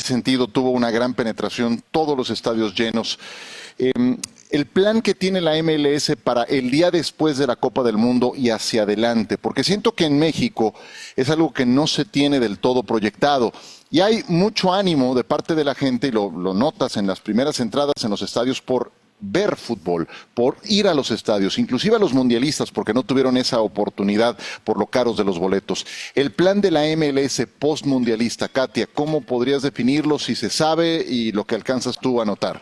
sentido tuvo una gran penetración, todos los estadios llenos. El plan que tiene la MLS para el día después de la Copa del Mundo y hacia adelante, porque siento que en México es algo que no se tiene del todo proyectado y hay mucho ánimo de parte de la gente y lo notas en las primeras entradas en los estadios por ver fútbol, por ir a los estadios, inclusive a los mundialistas porque no tuvieron esa oportunidad por lo caros de los boletos. El plan de la MLS post-mundialista, Katia, ¿cómo podrías definirlo si se sabe y lo que alcanzas tú a notar?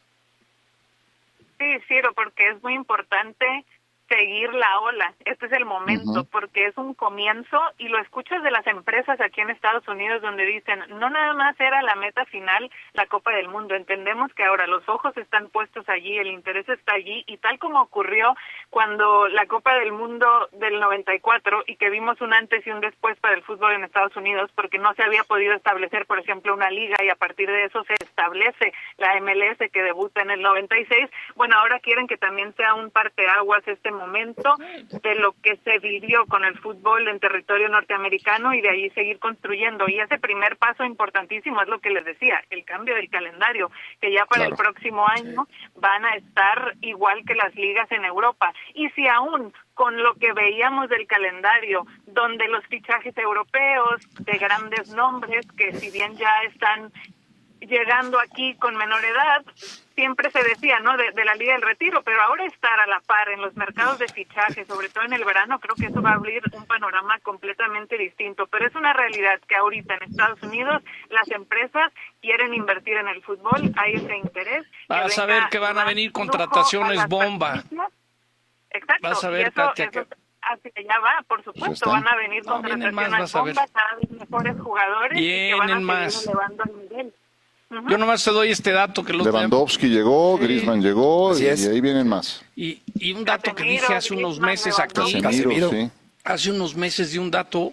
Sí, Ciro, porque es muy importante seguir la ola. Este es el momento, porque es un comienzo y lo escuchas de las empresas aquí en Estados Unidos donde dicen, no nada más era la meta final la Copa del Mundo, entendemos que ahora los ojos están puestos allí, el interés está allí y tal como ocurrió cuando la Copa del Mundo del 94 y que vimos un antes y un después para el fútbol en Estados Unidos porque no se había podido establecer, por ejemplo, una liga y a partir de eso se establece la MLS que debuta en el 96. Bueno, ahora quieren que también sea un parteaguas este momento de lo que se vivió con el fútbol en territorio norteamericano y de ahí seguir construyendo. Y ese primer paso importantísimo es lo que les decía, el cambio del calendario, que ya para el próximo año van a estar igual que las ligas en Europa. Y si aún con lo que veíamos del calendario, donde los fichajes europeos de grandes nombres, que si bien ya están llegando aquí con menor edad, siempre se decía, ¿no?, de la Liga del Retiro, pero ahora estar a la par en los mercados de fichajes, sobre todo en el verano, creo que eso va a abrir un panorama completamente distinto, pero es una realidad que ahorita en Estados Unidos las empresas quieren invertir en el fútbol, hay ese interés. Vas a ver que van a venir contrataciones bomba. Exacto, vas a ver, y eso hacia allá va, por supuesto, van a venir contrataciones bomba, cada vez mejores jugadores y que van a seguir elevando el nivel. Yo nomás te doy este dato que Lewandowski llegó, Griezmann llegó y ahí vienen más. Y un dato que dije hace unos meses aquí, hace unos meses di un dato,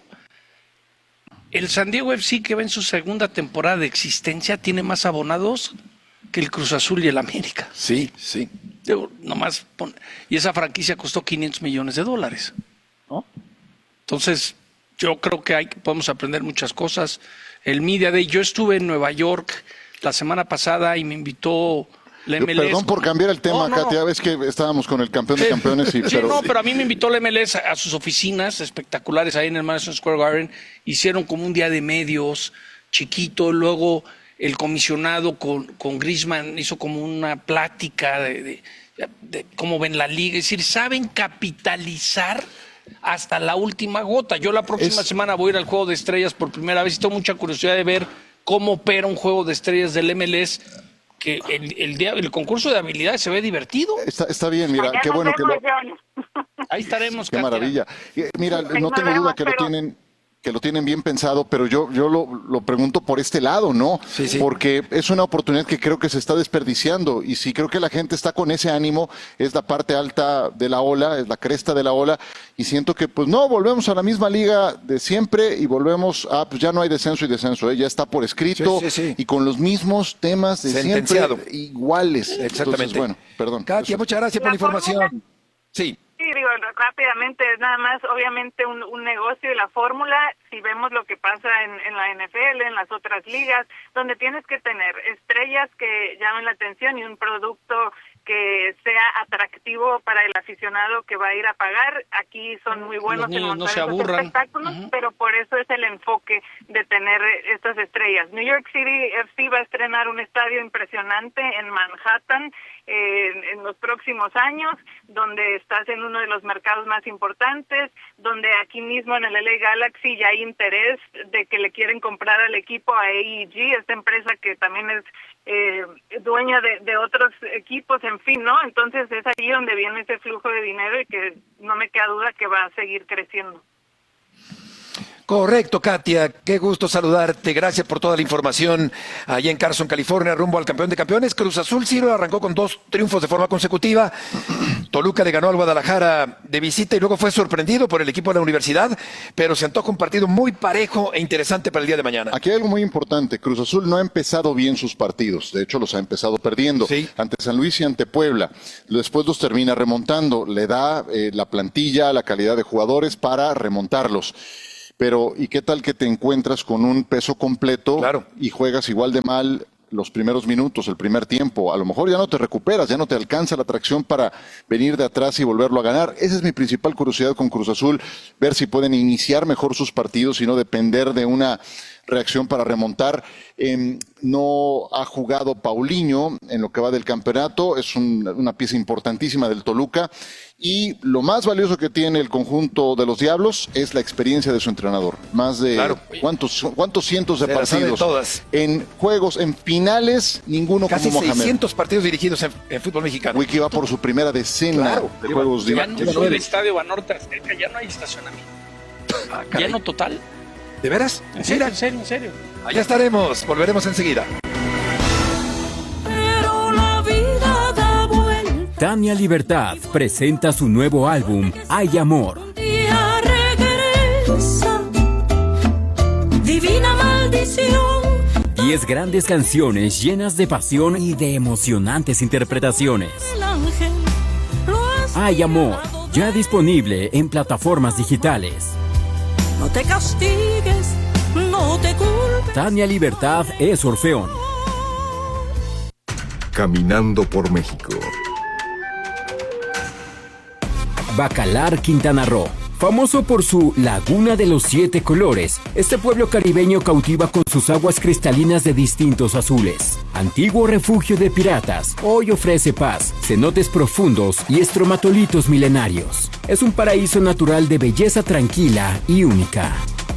el San Diego FC que va en su segunda temporada de existencia tiene más abonados que el Cruz Azul y el América. Sí. Y esa franquicia costó $500 millones, ¿no? Entonces, yo creo que podemos aprender muchas cosas. El Media Day, yo estuve en Nueva York la semana pasada y me invitó la MLS. Perdón por cambiar el tema, Katia, ves que estábamos con el campeón de campeones. Pero a mí me invitó la MLS a sus oficinas espectaculares ahí en el Madison Square Garden. Hicieron como un día de medios chiquito, luego el comisionado con Griezmann hizo como una plática de cómo ven la liga. Es decir, saben capitalizar hasta la última gota. Yo la próxima semana voy a ir al Juego de Estrellas por primera vez y tengo mucha curiosidad de ver cómo opera un Juego de Estrellas del MLS, que el concurso de habilidades se ve divertido. Está bien, mira, qué bueno que ahí estaremos, Qué Katia. maravilla. Mira, no tengo duda que lo tienen bien pensado, pero yo lo pregunto por este lado, ¿no? Sí. Porque es una oportunidad que creo que se está desperdiciando y si creo que la gente está con ese ánimo, es la parte alta de la ola, es la cresta de la ola y siento que pues no, volvemos a la misma liga de siempre y volvemos a, pues ya no hay descenso y descenso, ya está por escrito y con los mismos temas de siempre iguales. Exactamente. Entonces, bueno, perdón. Katia, muchas gracias por la información. Sí. Sí, digo, rápidamente, nada más, obviamente un negocio y la fórmula, si vemos lo que pasa en la NFL, en las otras ligas, donde tienes que tener estrellas que llamen la atención y un producto que sea atractivo para el aficionado que va a ir a pagar. Aquí son muy buenos en montar estos espectáculos, pero por eso es el enfoque de tener estas estrellas. New York City FC va a estrenar un estadio impresionante en Manhattan en los próximos años, donde estás en uno de los mercados más importantes, donde aquí mismo en el LA Galaxy ya hay interés de que le quieren comprar al equipo a AEG, esta empresa que también es dueña de otros equipos, en fin, ¿no? Entonces es ahí donde viene ese flujo de dinero y que no me queda duda que va a seguir creciendo. Correcto, Katia, qué gusto saludarte, gracias por toda la información allá en Carson, California, rumbo al campeón de campeones. Cruz Azul, Ciro, arrancó con 2 triunfos de forma consecutiva. Toluca le ganó al Guadalajara de visita y luego fue sorprendido por el equipo de la universidad, pero se antoja un partido muy parejo e interesante para el día de mañana. Aquí hay algo muy importante, Cruz Azul no ha empezado bien sus partidos, de hecho los ha empezado perdiendo, ante San Luis y ante Puebla, después los termina remontando, le da la plantilla, la calidad de jugadores para remontarlos. Pero, ¿y qué tal que te encuentras con un peso completo Claro. y juegas igual de mal los primeros minutos, el primer tiempo? A lo mejor ya no te recuperas, ya no te alcanza la tracción para venir de atrás y volverlo a ganar. Esa es mi principal curiosidad con Cruz Azul, ver si pueden iniciar mejor sus partidos y no depender de una reacción para remontar. No ha jugado Paulinho en lo que va del campeonato, es una pieza importantísima del Toluca, y lo más valioso que tiene el conjunto de los Diablos es la experiencia de su entrenador. Más de Claro. ¿cuántos cientos de Se la sabe partidos? todas. En juegos, en finales, ninguno Casi como Mohamed. 600 partidos dirigidos en fútbol mexicano. Wiki va por su primera decena Claro. de juegos. Ya no lleva uso 9. el estadio Banorte Azteca, ya no hay estacionamiento. Ah, caray. Lleno total. ¿De veras? En serio, Mira, en serio, en serio. allá estaremos. Volveremos enseguida. Pero la vida da vuelta. Tania Libertad presenta su nuevo álbum, Hay Amor. Un día regresa. Divina maldición. 10 grandes canciones llenas de pasión y de emocionantes interpretaciones. El ángel lo has Hay Amor, llevado ya disponible en plataformas digitales. No te castigues, no te culpes. Tania Libertad es Orfeón. Caminando por México. Bacalar, Quintana Roo. Famoso por su Laguna de los 7 colores, este pueblo caribeño cautiva con sus aguas cristalinas de distintos azules. Antiguo refugio de piratas, hoy ofrece paz, cenotes profundos y estromatolitos milenarios. Es un paraíso natural de belleza tranquila y única.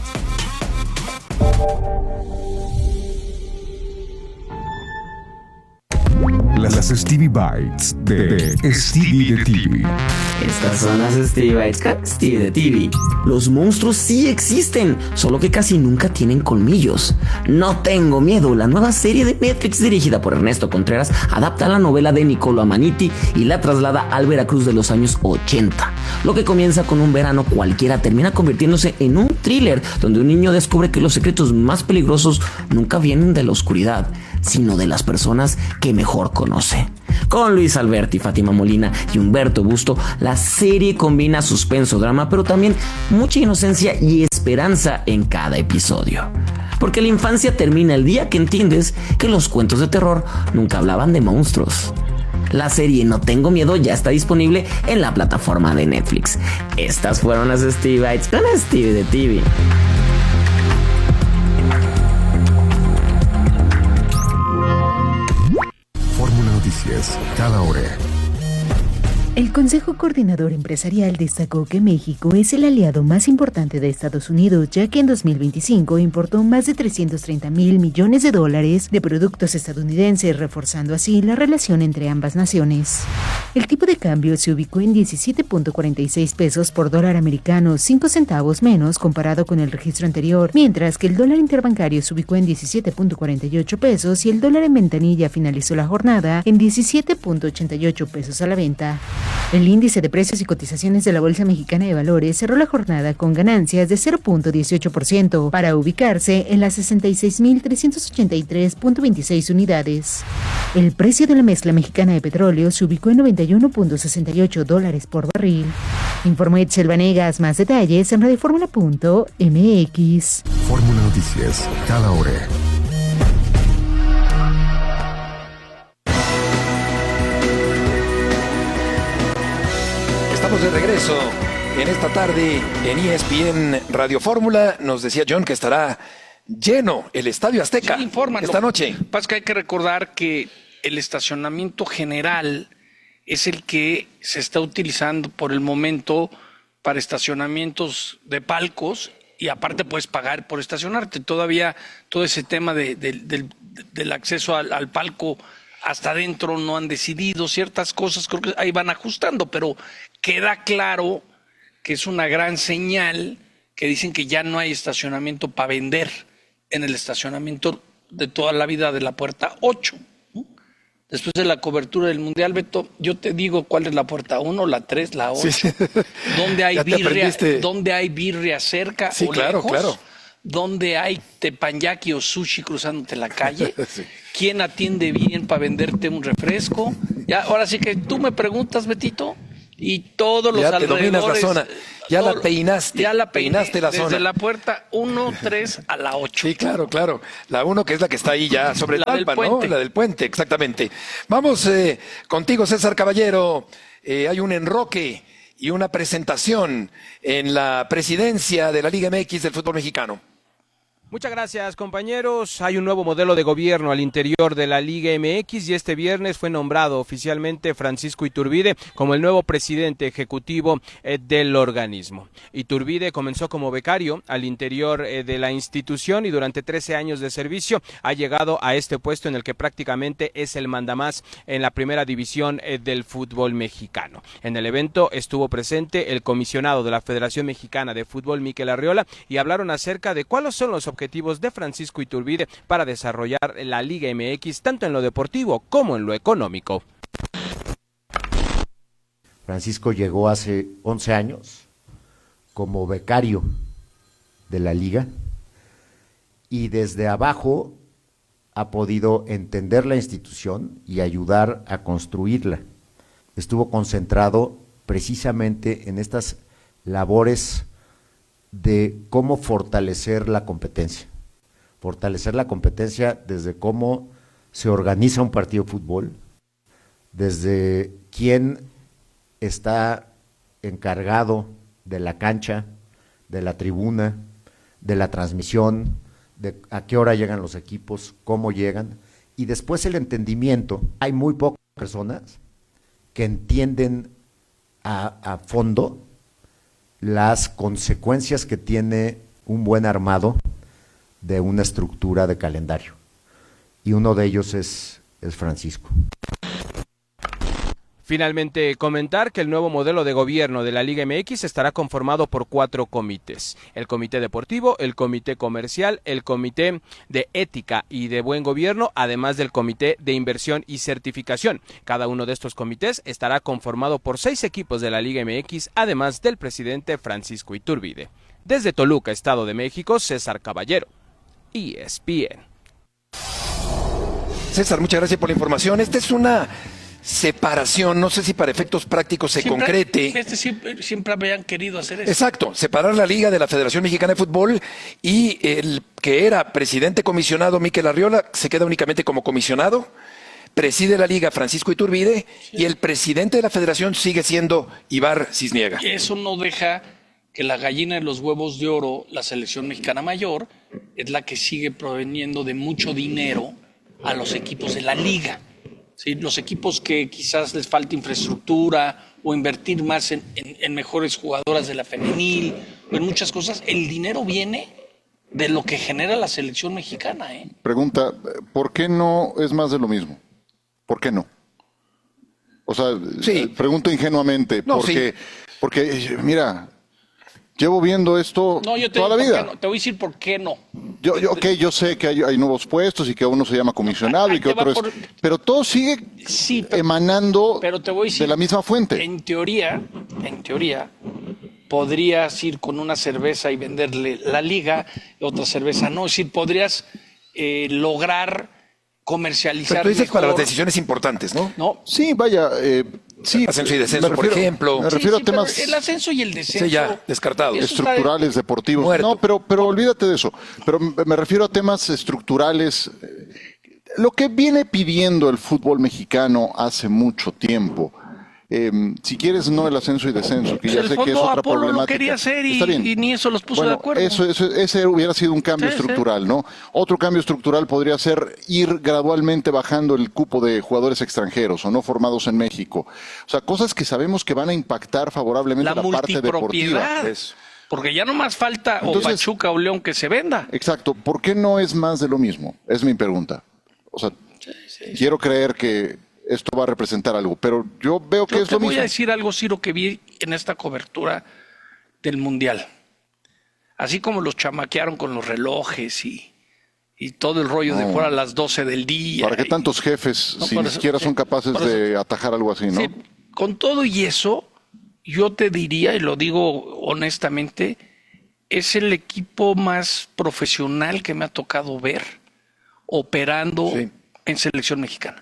Las Stevie Bites de Stevie de TV. Estas son las Stevie Bites con Stevie de TV. Los monstruos sí existen, solo que casi nunca tienen colmillos. No tengo miedo, la nueva serie de Netflix dirigida por Ernesto Contreras adapta la novela de Niccolo Amaniti y la traslada al Veracruz de los años 80. Lo que comienza con un verano cualquiera termina convirtiéndose en un thriller donde un niño descubre que los secretos más peligrosos nunca vienen de la oscuridad, sino de las personas que mejor conoce. Con Luis Alberti, Fátima Molina y Humberto Busto, la serie combina suspenso, drama, pero también mucha inocencia y esperanza en cada episodio. Porque la infancia termina el día que entiendes que los cuentos de terror nunca hablaban de monstruos. La serie No Tengo Miedo ya está disponible en la plataforma de Netflix. Estas fueron las Stevie Bites con Stevie de TV. Fórmula Noticias, cada hora. El Consejo Coordinador Empresarial destacó que México es el aliado más importante de Estados Unidos, ya que en 2025 importó más de 330,000 millones de dólares de productos estadounidenses, reforzando así la relación entre ambas naciones. El tipo de cambio se ubicó en 17.46 pesos por dólar americano, 5 centavos menos comparado con el registro anterior, mientras que el dólar interbancario se ubicó en 17.48 pesos y el dólar en ventanilla finalizó la jornada en 17.88 pesos a la venta. El índice de precios y cotizaciones de la Bolsa Mexicana de Valores cerró la jornada con ganancias de 0.18% para ubicarse en las 66,383.26 unidades. El precio de la mezcla mexicana de petróleo se ubicó en $91.68 por barril. Informó Etzel Vanegas, más detalles en radioformula.mx. Fórmula Noticias, cada hora. Estamos de regreso en esta tarde en ESPN Radio Fórmula. Nos decía John que estará lleno el Estadio Azteca Sí, informan. esta noche. Lo que pasa es que hay que recordar que el estacionamiento general es el que se está utilizando por el momento para estacionamientos de palcos y aparte puedes pagar por estacionarte. Todavía todo ese tema del acceso al palco hasta adentro no han decidido ciertas cosas, creo que ahí van ajustando, pero queda claro que es una gran señal que dicen que ya no hay estacionamiento para vender en el estacionamiento de toda la vida de la puerta 8. ¿No? Después de la cobertura del Mundial, Beto, yo te digo cuál es la puerta 1, la 3, la 8. Sí. ¿Dónde hay Ya te birria? aprendiste. ¿Dónde hay birria cerca Sí, o claro, lejos? claro. ¿Dónde hay teppanyaki o sushi cruzándote la calle? Sí. ¿Quién atiende bien para venderte un refresco? Ya, ahora sí que tú me preguntas, Betito, y todos los Ya te dominas la alrededores zona. Ya la peinaste. Ya la peinaste la desde zona. la puerta 1, 3 a la 8. Sí, claro. La 1 que es la que está ahí ya sobre La del Talpa, ¿no? puente. La del puente, exactamente. Vamos contigo, César Caballero. Hay un enroque y una presentación en la presidencia de la Liga MX del fútbol mexicano. Muchas gracias, compañeros. Hay un nuevo modelo de gobierno al interior de la Liga MX y este viernes fue nombrado oficialmente Francisco Iturbide como el nuevo presidente ejecutivo del organismo. Iturbide comenzó como becario al interior de la institución y durante 13 años de servicio ha llegado a este puesto en el que prácticamente es el mandamás en la primera división del fútbol mexicano. En el evento estuvo presente el comisionado de la Federación Mexicana de Fútbol, Mikel Arriola, y hablaron acerca de cuáles son los objetivos de Francisco Iturbide para desarrollar la Liga MX tanto en lo deportivo como en lo económico. Francisco llegó hace 11 años como becario de la liga y desde abajo ha podido entender la institución y ayudar a construirla. Estuvo concentrado precisamente en estas labores de cómo fortalecer la competencia. Fortalecer la competencia desde cómo se organiza un partido de fútbol, desde quién está encargado de la cancha, de la tribuna, de la transmisión, de a qué hora llegan los equipos, cómo llegan, y después el entendimiento. Hay muy pocas personas que entienden a fondo las consecuencias que tiene un buen armado de una estructura de calendario. Y uno de ellos es Francisco. Finalmente, comentar que el nuevo modelo de gobierno de la Liga MX estará conformado por 4 comités. El comité deportivo, el comité comercial, el comité de ética y de buen gobierno, además del comité de inversión y certificación. Cada uno de estos comités estará conformado por 6 equipos de la Liga MX, además del presidente Francisco Iturbide. Desde Toluca, Estado de México, César Caballero, ESPN. César, muchas gracias por la información. Esta es una separación, no sé si para efectos prácticos se concrete. Siempre habían querido hacer eso. Exacto, separar la Liga de la Federación Mexicana de Fútbol y el que era presidente comisionado Mikel Arriola se queda únicamente como comisionado, preside la Liga Francisco Iturbide y el presidente de la Federación sigue siendo Ibar Cisniega. Eso no deja que la gallina de los huevos de oro, la selección mexicana mayor, es la que sigue proveniendo de mucho dinero a los equipos de la Liga. ¿Sí? Los equipos que quizás les falta infraestructura o invertir más en mejores jugadoras de la femenil, o en muchas cosas, el dinero viene de lo que genera la selección mexicana. Pregunta, ¿por qué no es más de lo mismo? ¿Por qué no? O sea, sí. Pregunto ingenuamente, porque mira, llevo viendo esto toda la vida. No, te voy a decir por qué no. Yo sé que hay nuevos puestos y que uno se llama comisionado y que otro es... Pero todo sigue emanando de la misma fuente. En teoría, podrías ir con una cerveza y venderle la liga, otra cerveza no. Es decir, podrías lograr comercializar. Pero tú dices mejor. para las decisiones importantes, ¿no? No. Sí, vaya... sí, ascenso y descenso, por ejemplo. Me refiero a temas... El ascenso y el descenso... Sí, ya, descartado. Estructurales, deportivos. Muerto. No, pero olvídate de eso. Pero me refiero a temas estructurales. Lo que viene pidiendo el fútbol mexicano hace mucho tiempo. Si quieres, no el ascenso y descenso, que ya sé que es otra Apolo problemática. Lo quería hacer y ni eso los puso de acuerdo. Ese hubiera sido un cambio estructural, ¿no? Otro cambio estructural podría ser ir gradualmente bajando el cupo de jugadores extranjeros o no formados en México. O sea, cosas que sabemos que van a impactar favorablemente la parte deportiva. Porque ya no más falta o Pachuca o León que se venda. Exacto. ¿Por qué no es más de lo mismo? Es mi pregunta. O sea, quiero creer que esto va a representar algo, pero yo veo que es lo mismo. Te voy a decir algo, Ciro, que vi en esta cobertura del Mundial. Así como los chamaquearon con los relojes y todo el rollo de fuera a las 12 del día. ¿Para qué tantos jefes si ni siquiera son capaces de atajar algo así, no? Sí, con todo y eso, yo te diría, y lo digo honestamente, es el equipo más profesional que me ha tocado ver operando en selección mexicana.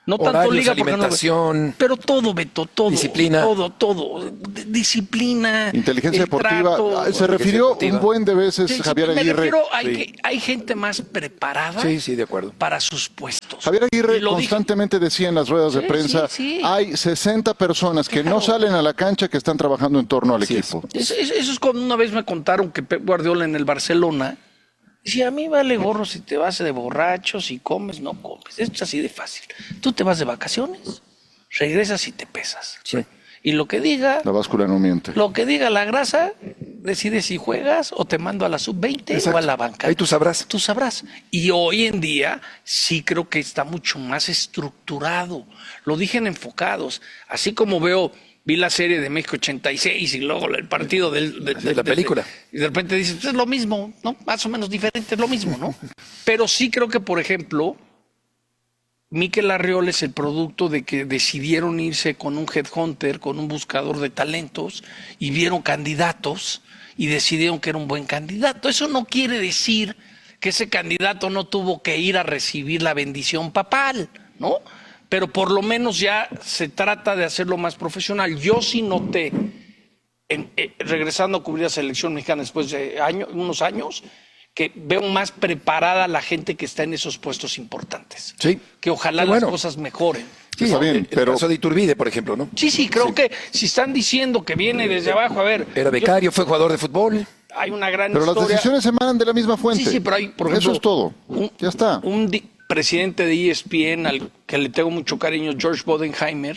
No tanto horarios, liga porque alimentación, pero todo, Beto, todo. disciplina. Todo. Disciplina. Inteligencia el deportiva. trato. Se refirió deportiva. un buen de veces Sí, Javier me Aguirre. refiero, hay gente más preparada Sí, de acuerdo. para sus puestos. Javier Aguirre Y lo constantemente decía en las ruedas de Sí, prensa, sí. hay 60 personas que no salen a la cancha que están trabajando en torno al equipo. Eso es como una vez me contaron que Pep Guardiola en el Barcelona decía, a mí vale gorro si te vas de borracho, si comes, no comes. Esto es así de fácil. Tú te vas de vacaciones, regresas y te pesas. Sí. Y lo que diga, La báscula no miente. lo que diga la grasa, decides si juegas o te mando a la sub-20 Exacto. o a la banca. Ahí tú sabrás. Tú sabrás. Y hoy en día sí creo que está mucho más estructurado. Lo dije en Enfocados. Así como vi la serie de México 86 y luego el partido de la película. y de repente dices, pues es lo mismo, ¿no? Más o menos diferente, es lo mismo, ¿no? Pero sí creo que, por ejemplo, Mikel Arriola es el producto de que decidieron irse con un headhunter, con un buscador de talentos, y vieron candidatos y decidieron que era un buen candidato. Eso no quiere decir que ese candidato no tuvo que ir a recibir la bendición papal, ¿no? Pero por lo menos ya se trata de hacerlo más profesional. Yo sí noté, regresando a cubrir la selección mexicana después de unos años, que veo más preparada la gente que está en esos puestos importantes. Sí. Que ojalá las cosas mejoren. Sí, Está bien, el pero caso de Iturbide, por ejemplo, ¿no? Sí, creo que si están diciendo que viene desde abajo, a ver. Era becario, fue jugador de fútbol. Hay una gran pero las historia. decisiones emanan de la misma fuente. Sí, pero hay, por ejemplo, eso es todo. Ya está. Un presidente de ESPN al que le tengo mucho cariño, George Bodenheimer,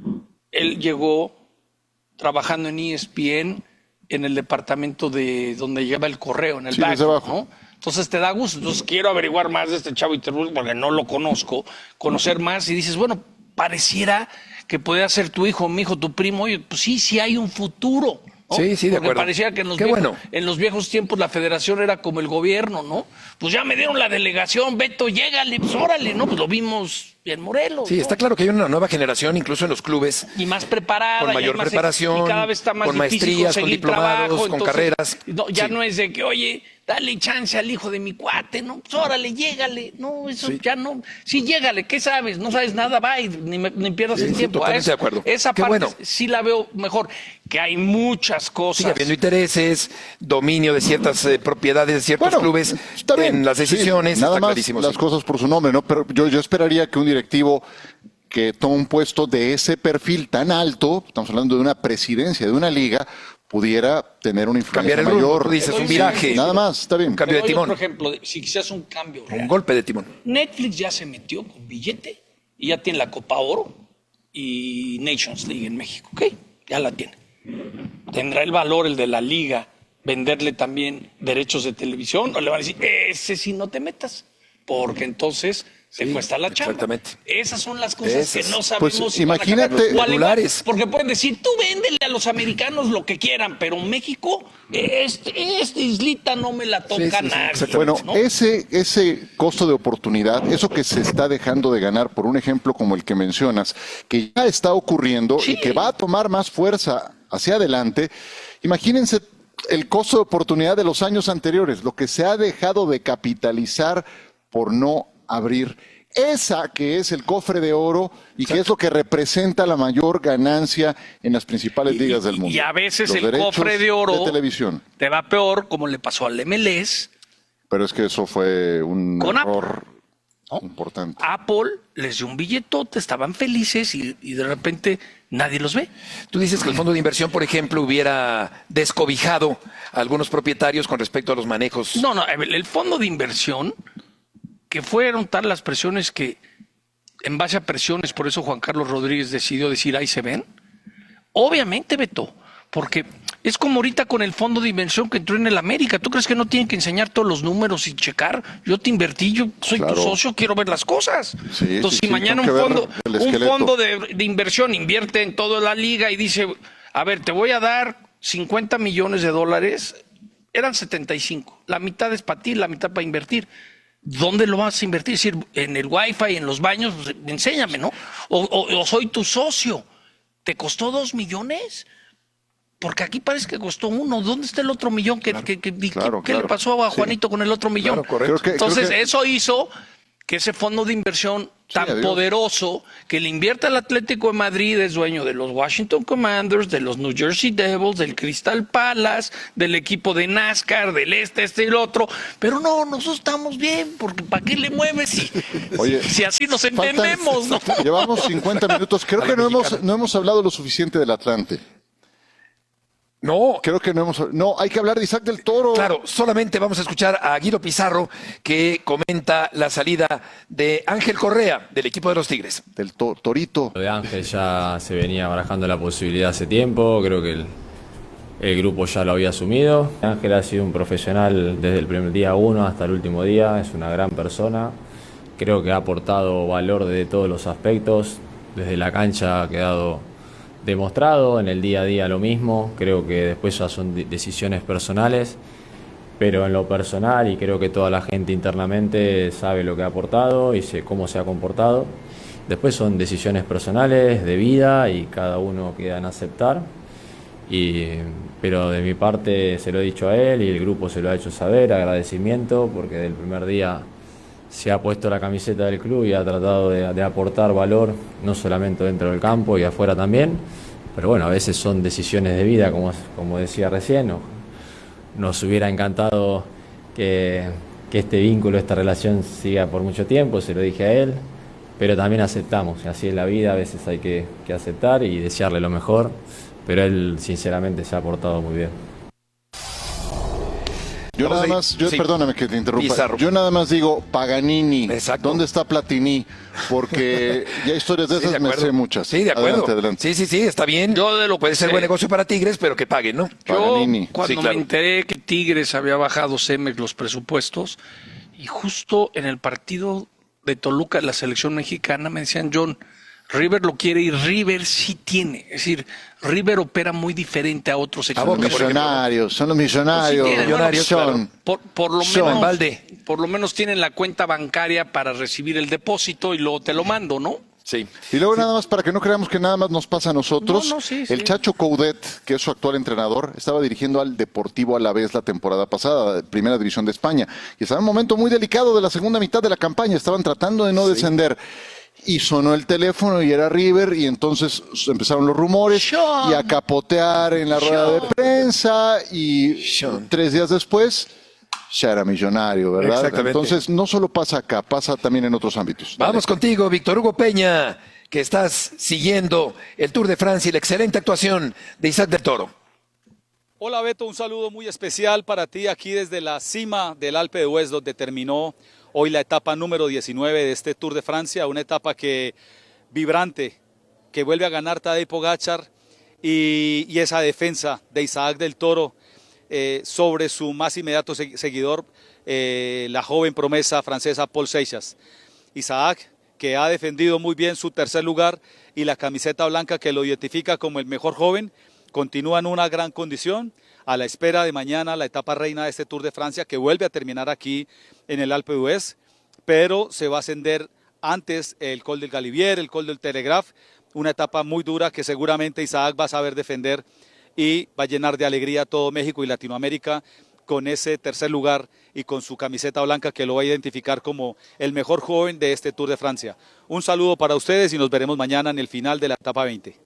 él llegó trabajando en ESPN en el departamento de donde lleva el correo, en el back, desde abajo. ¿no? Entonces te da gusto. Entonces quiero averiguar más de este chavo Iturbide porque no lo conozco, conocer más y dices, bueno, pareciera que puede ser tu hijo, mi hijo, tu primo. Oye, pues sí hay un futuro. ¿no? Sí, de Porque acuerdo. parecía que en Qué en los viejos tiempos la federación era como el gobierno, ¿no? Pues ya me dieron la delegación, Beto, llégale, pues órale, ¿no? Pues lo vimos en Morelos. Sí, ¿no? está claro que hay una nueva generación, incluso en los clubes. Y más preparada. Con y hay mayor más preparación, y cada vez está más con difícil maestrías, con conseguir diplomados, trabajo, con entonces, carreras. No, ya Sí. no es de que, oye, dale chance al hijo de mi cuate, ¿no? Pues órale, llégale. No, eso ya no. Sí, llégale, ¿qué sabes? No sabes nada, va y ni pierdas el tiempo. Totalmente de acuerdo. Esa Qué parte bueno. sí la veo mejor. Que hay muchas cosas. Sigue habiendo intereses, dominio de ciertas propiedades de ciertos clubes está bien. en las decisiones. Sí, nada está más clarísimo. las sí. cosas por su nombre, ¿no? Pero yo esperaría que un directivo que toma un puesto de ese perfil tan alto, estamos hablando de una presidencia de una liga, pudiera tener una influencia Cambiar el rumbo, mayor. tú dices, un viraje. Nada más, está bien. Un cambio de timón. Por ejemplo, si quisieras un cambio real. Un golpe de timón. Netflix ya se metió con billete y ya tiene la Copa Oro y Nations League en México, ¿ok? Ya la tiene. ¿Tendrá el valor el de la liga venderle también derechos de televisión o le van a decir, ese sí no te metas? Porque entonces te cuesta la chamba. Exactamente. Esas son las cosas que no sabemos. Pues si van a imagínate- cambiar. O al igual, Titulares. porque pueden decir, tú véndele a los americanos lo que quieran, pero México, esta islita no me la toca nadie. Bueno, ¿no? ese costo de oportunidad, eso que se está dejando de ganar, por un ejemplo como el que mencionas, que ya está ocurriendo y que va a tomar más fuerza hacia adelante, imagínense el costo de oportunidad de los años anteriores, lo que se ha dejado de capitalizar por no abrir esa que es el cofre de oro y que es lo que representa la mayor ganancia en las principales ligas del mundo. Y a veces Los el derechos cofre de oro de televisión. te va peor, como le pasó al MLS. Pero es que eso fue un Con error importante. Apple les dio un billetote, estaban felices y de repente nadie los ve. Tú dices que el fondo de inversión, por ejemplo, hubiera descobijado a algunos propietarios con respecto a los manejos. No, el fondo de inversión, que fueron tal las presiones que, en base a presiones, por eso Juan Carlos Rodríguez decidió decir, ahí se ven. Obviamente, Beto, porque es como ahorita con el fondo de inversión que entró en el América. ¿Tú crees que no tienen que enseñar todos los números y checar? Yo te invertí, yo soy tu socio, quiero ver las cosas. Sí, Entonces, sí, si mañana tengo que ver el un esqueleto. fondo de inversión invierte en toda la liga y dice, a ver, te voy a dar 50 millones de dólares, eran 75. La mitad es para ti, la mitad para invertir. ¿Dónde lo vas a invertir? Es decir, en el Wi-Fi, en los baños, pues, enséñame, ¿no? O soy tu socio. ¿Te costó 2 millones? Porque aquí parece que costó 1. ¿Dónde está el otro millón? ¿Qué le pasó a Juanito con el otro millón? Claro, correcto. Entonces, Creo que eso hizo que ese fondo de inversión tan adiós. poderoso que le invierte al Atlético de Madrid es dueño de los Washington Commanders, de los New Jersey Devils, del Crystal Palace, del equipo de NASCAR, del este y el otro. Pero no, nosotros estamos bien, porque ¿para qué le mueves si así nos entendemos? ¿No? Llevamos 50 minutos. Creo que no hemos hablado lo suficiente del Atlante. No. Creo que no hemos... No, hay que hablar de Isaac del Toro. Claro, solamente vamos a escuchar a Guido Pizarro que comenta la salida de Ángel Correa del equipo de los Tigres. Del Torito. Lo de Ángel ya se venía barajando la posibilidad hace tiempo, creo que el grupo ya lo había asumido. Ángel ha sido un profesional desde el primer día 1 hasta el último día, es una gran persona. Creo que ha aportado valor desde todos los aspectos, desde la cancha ha quedado demostrado, en el día a día lo mismo, creo que después ya son decisiones personales, pero en lo personal y creo que toda la gente internamente sabe lo que ha aportado y cómo se ha comportado. Después son decisiones personales, de vida y cada uno queda en aceptar, pero de mi parte se lo he dicho a él y el grupo se lo ha hecho saber, agradecimiento porque del primer día se ha puesto la camiseta del club y ha tratado de aportar valor, no solamente dentro del campo y afuera también, pero bueno, a veces son decisiones de vida, como decía recién. Nos hubiera encantado que este vínculo, esta relación siga por mucho tiempo, se lo dije a él, pero también aceptamos, así es la vida, a veces hay que aceptar y desearle lo mejor, pero él sinceramente se ha portado muy bien. Perdóname que te interrumpa. Pizarro. Yo nada más digo, Paganini, exacto. ¿Dónde está Platini? Porque ya historias de esas me sé muchas. Sí, de acuerdo. Adelante. Sí, está bien. Puede ser buen negocio para Tigres, pero que paguen, ¿no? Yo, cuando me enteré que Tigres había bajado Cemex los presupuestos, y justo en el partido de Toluca, la selección mexicana, me decían, John, River lo quiere y River sí tiene. Es decir, River opera muy diferente a otros equipos. Son los millonarios. Por lo menos tienen la cuenta bancaria para recibir el depósito y luego te lo mando, ¿no? Sí. Y luego nada más, para que no creamos que nada más nos pasa a nosotros, el Chacho Coudet, que es su actual entrenador, estaba dirigiendo al Deportivo Alavés la temporada pasada, Primera División de España, y estaba en un momento muy delicado de la segunda mitad de la campaña, estaban tratando de no descender. Y sonó el teléfono y era River y entonces empezaron los rumores y a capotear en la rueda de prensa y 3 días después ya era millonario, ¿verdad? Exactamente. Entonces no solo pasa acá, pasa también en otros ámbitos. Vamos contigo, Víctor Hugo Peña, que estás siguiendo el Tour de Francia y la excelente actuación de Isaac del Toro. Hola Beto, un saludo muy especial para ti aquí desde la cima del Alpe d'Huez, donde terminó hoy la etapa número 19 de este Tour de Francia, una etapa vibrante, que vuelve a ganar Tadej Pogačar y esa defensa de Isaac del Toro sobre su más inmediato seguidor, la joven promesa francesa Paul Seixas. Isaac, que ha defendido muy bien su tercer lugar y la camiseta blanca que lo identifica como el mejor joven, continúa en una gran condición, a la espera de mañana la etapa reina de este Tour de Francia, que vuelve a terminar aquí en el Alpe d'Huez, pero se va a ascender antes el Col del Galibier, el Col del Telegraph, una etapa muy dura que seguramente Isaac va a saber defender y va a llenar de alegría a todo México y Latinoamérica con ese tercer lugar y con su camiseta blanca que lo va a identificar como el mejor joven de este Tour de Francia. Un saludo para ustedes y nos veremos mañana en el final de la etapa 20.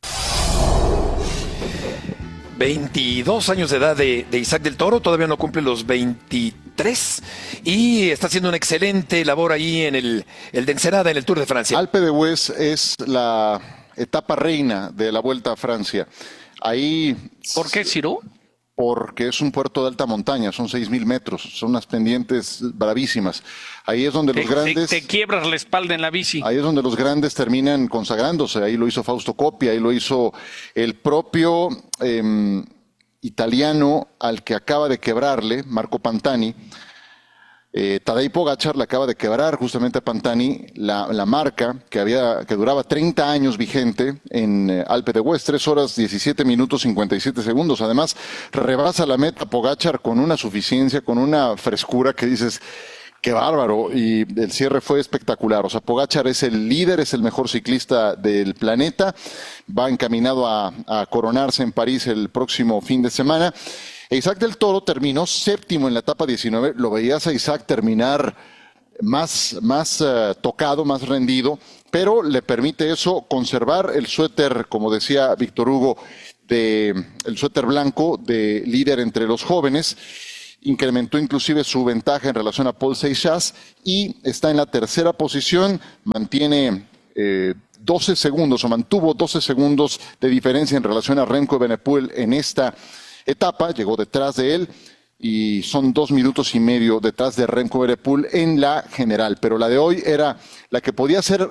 22 años de edad de Isaac del Toro, todavía no cumple los 23 y está haciendo una excelente labor ahí en el de Ensenada, en el Tour de Francia. Alpe d'Huez es la etapa reina de la Vuelta a Francia. Ahí... ¿Por qué, Ciro? Porque es un puerto de alta montaña, son 6,000 metros, son unas pendientes bravísimas. Ahí es donde los grandes... Te quiebras la espalda en la bici. Ahí es donde los grandes terminan consagrándose. Ahí lo hizo Fausto Coppi, ahí lo hizo el propio italiano al que acaba de quebrarle, Marco Pantani. Tadej Pogačar le acaba de quebrar justamente a Pantani la marca que duraba 30 años vigente en Alpe d'Huez, 3 horas 17 minutos 57 segundos. Además, rebasa la meta Pogačar con una suficiencia, con una frescura que dices, qué bárbaro. Y el cierre fue espectacular. O sea, Pogačar es el líder, es el mejor ciclista del planeta. Va encaminado a coronarse en París el próximo fin de semana. Isaac del Toro terminó séptimo en la etapa 19. Lo veías a Isaac terminar más tocado, más rendido, pero le permite eso conservar el suéter, como decía Víctor Hugo, el suéter blanco de líder entre los jóvenes. Incrementó inclusive su ventaja en relación a Paul Seixas y está en la tercera posición, mantiene 12 segundos o mantuvo 12 segundos de diferencia en relación a Remco Evenepoel en esta etapa, llegó detrás de él y son 2 minutos y medio detrás de Remco Evenepoel en la general, pero la de hoy era la que podía ser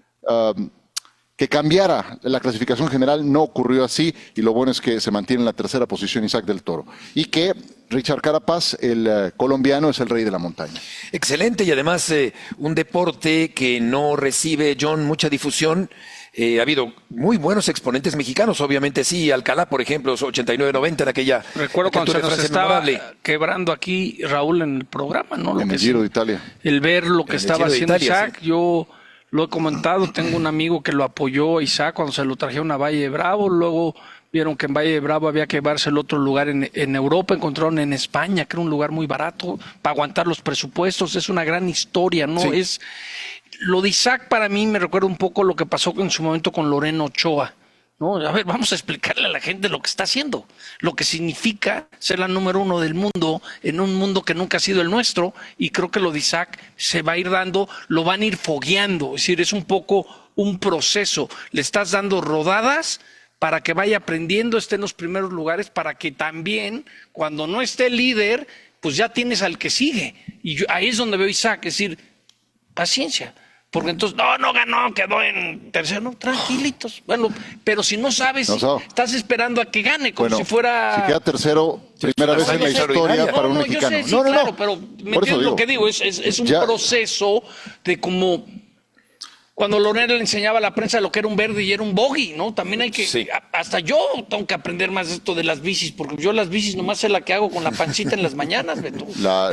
que cambiara la clasificación general, no ocurrió así y lo bueno es que se mantiene en la tercera posición Isaac del Toro y que Richard Carapaz, el colombiano, es el rey de la montaña. Excelente y además un deporte que no recibe, John, mucha difusión. Ha habido muy buenos exponentes mexicanos, obviamente sí, Alcalá, por ejemplo, 89-90 en aquella. Recuerdo cuando se nos estaba quebrando aquí Raúl en el programa, ¿no? En el Giro de Italia. El ver lo que estaba haciendo Isaac, sí. Yo lo he comentado, tengo un amigo que lo apoyó a Isaac cuando se lo trajeron a Valle de Bravo, luego vieron que en Valle de Bravo había que llevarse el otro lugar en Europa, encontraron en España, que era un lugar muy barato para aguantar los presupuestos, es una gran historia, ¿no? Sí. Lo de Isaac para mí me recuerda un poco lo que pasó en su momento con Lorena Ochoa, ¿no? A ver, vamos a explicarle a la gente lo que está haciendo, lo que significa ser la número 1 del mundo en un mundo que nunca ha sido el nuestro, y creo que lo de Isaac se va a ir dando, lo van a ir fogueando, es decir, es un poco un proceso, le estás dando rodadas para que vaya aprendiendo, esté en los primeros lugares, para que también, cuando no esté el líder, pues ya tienes al que sigue, y ahí es donde veo a Isaac, es decir, paciencia. Porque entonces, no ganó, quedó en tercero, no, tranquilitos. Bueno, pero si no sabes, estás esperando a que gane, como si fuera... Si queda tercero, primera vez en la historia para un mexicano. Yo sé, sí, claro, pero me entiendes lo que digo, es un proceso de como... Cuando Lorena le enseñaba a la prensa lo que era un verde y era un bogey, ¿no? También hay que... Sí. Hasta yo tengo que aprender más esto de las bicis, porque yo las bicis nomás sé la que hago con la pancita en las mañanas, Beto.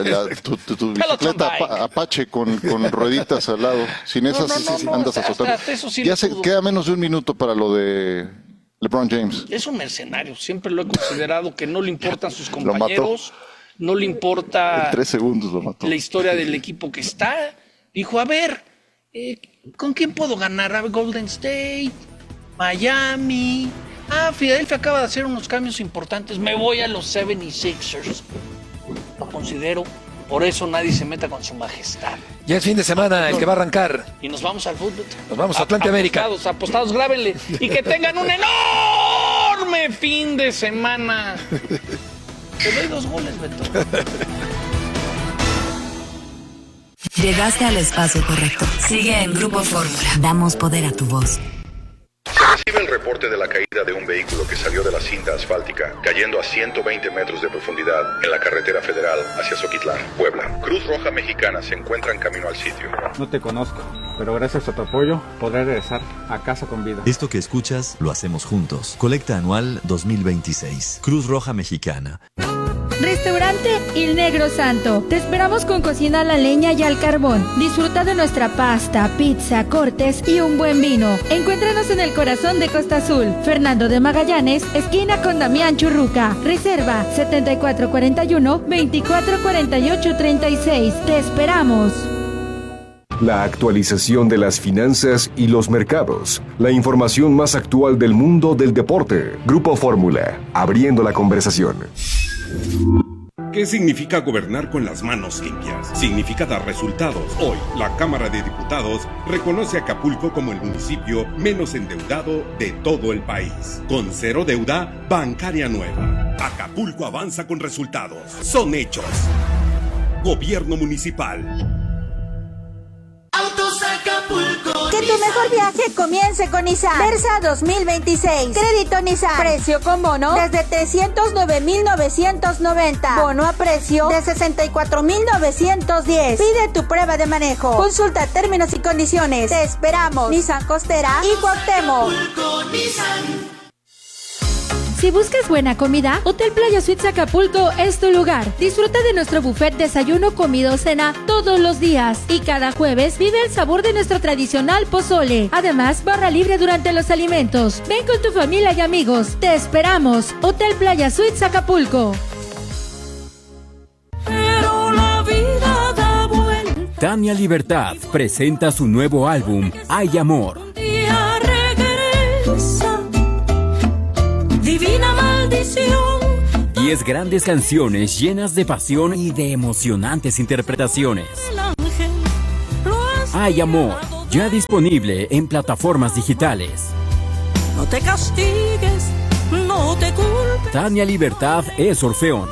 Tu bicicleta Apache con rueditas al lado. Sin esas andas azotando. Sí ya queda menos de un minuto para lo de LeBron James. Es un mercenario. Siempre lo he considerado que no le importan sus compañeros. No le importa... En 3 segundos lo mató. La historia del equipo que está. Dijo, a ver... ¿con quién puedo ganar? A Golden State, Miami. Filadelfia acaba de hacer unos cambios importantes. Me voy a los 76ers. Lo considero. Por eso nadie se meta con su majestad. Ya es fin de semana el que va a arrancar. Y nos vamos al fútbol. Nos vamos a Atlante América. Apostados, grábenle. Y que tengan un enorme fin de semana. Te doy 2 goles, Beto. Llegaste al espacio correcto. Sigue en Grupo Fórmula. Damos poder a tu voz. Se recibe el reporte de la caída de un vehículo que salió de la cinta asfáltica, cayendo a 120 metros de profundidad en la carretera federal hacia Zoquitlán, Puebla. Cruz Roja Mexicana se encuentra en camino al sitio. No te conozco, pero gracias a tu apoyo podré regresar a casa con vida. Esto que escuchas lo hacemos juntos. Colecta anual 2026. Cruz Roja Mexicana. Restaurante Il Negro Santo. Te esperamos con cocina a la leña y al carbón. Disfruta de nuestra pasta, pizza, cortes y un buen vino. Encuéntranos en el corazón de Costa Azul. Fernando de Magallanes, esquina con Damián Churruca. Reserva 7441-244836. Te esperamos. La actualización de las finanzas y los mercados. La información más actual del mundo del deporte. Grupo Fórmula. Abriendo la conversación. ¿Qué significa gobernar con las manos limpias? Significa dar resultados. Hoy, la Cámara de Diputados reconoce a Acapulco como el municipio menos endeudado de todo el país. Con 0 deuda bancaria nueva. Acapulco avanza con resultados. Son hechos. Gobierno Municipal. Autos Acapulco. Que tu mejor viaje comience con Nissan Versa 2026. Crédito Nissan. Precio con bono desde 309,990. Bono a precio de 64,910. Pide tu prueba de manejo. Consulta términos y condiciones. Te esperamos. Nissan Costera y Cuauhtémoc. Si buscas buena comida, Hotel Playa Suites Acapulco es tu lugar. Disfruta de nuestro buffet desayuno, comida o cena todos los días. Y cada jueves vive el sabor de nuestro tradicional pozole. Además, barra libre durante los alimentos. Ven con tu familia y amigos. Te esperamos. Hotel Playa Suites Acapulco. Pero la vida da vueltas. Tania Libertad presenta su nuevo álbum, Hay Amor. Día regresa, divina maldición. 10 grandes canciones llenas de pasión y de emocionantes interpretaciones. Hay Amor, ya disponible en plataformas digitales. No te castigues, no te culpes. Tania Libertad es Orfeón.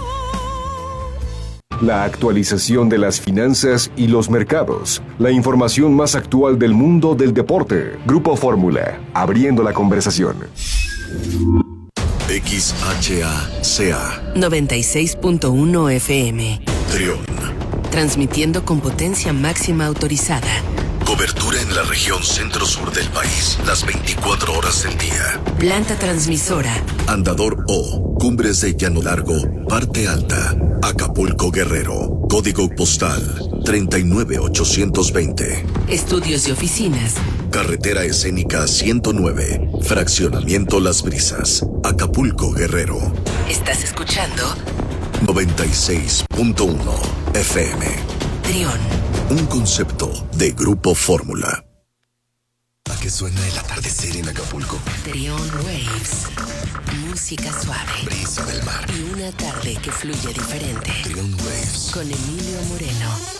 La actualización de las finanzas y los mercados. La información más actual del mundo del deporte. Grupo Fórmula, abriendo la conversación. XHACA 96.1 FM. Trión. Transmitiendo con potencia máxima autorizada. Cobertura en la región centro-sur del país, las 24 horas del día. Planta transmisora. Andador O, Cumbres de Llano Largo, Parte Alta, Acapulco Guerrero. Código postal 39820. Estudios y oficinas. Carretera Escénica 109, Fraccionamiento Las Brisas, Acapulco Guerrero. ¿Estás escuchando? 96.1 FM. Trión. Un concepto de Grupo Fórmula. ¿A qué suena el atardecer en Acapulco? Trión Waves. Música suave. Brisa del mar. Y una tarde que fluye diferente. Trión Waves. Con Emilio Moreno.